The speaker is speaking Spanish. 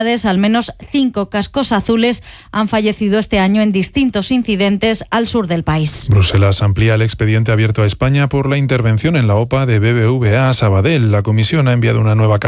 Al menos 5 cascos azules han fallecido este año en distintos incidentes al sur del país. Bruselas amplía el expediente abierto a España por la intervención en la OPA de BBVA Sabadell. La Comisión ha enviado una nueva